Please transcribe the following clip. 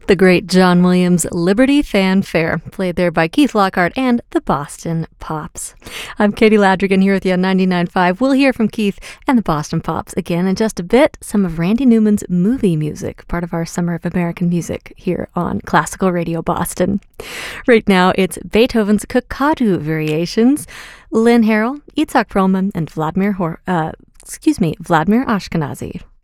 The great John Williams' Liberty Fanfare, played there by Keith Lockhart and the Boston Pops. I'm Katie Ladrigan here with you on 99.5. We'll hear from Keith and the Boston Pops again in just a bit. Some of Randy Newman's movie music, part of our Summer of American Music here on Classical Radio Boston. Right now, it's Beethoven's Kakadu Variations. Lynn Harrell, Itzhak Perlman, and Vladimir Ashkenazy.